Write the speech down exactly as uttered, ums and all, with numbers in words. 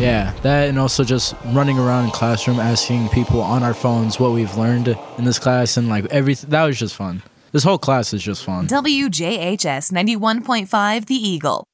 Yeah, that and also just running around in classroom asking people on our phones what we've learned in this class and like everything. That was just fun. This whole class is just fun. W J H S ninety-one point five The Eagle.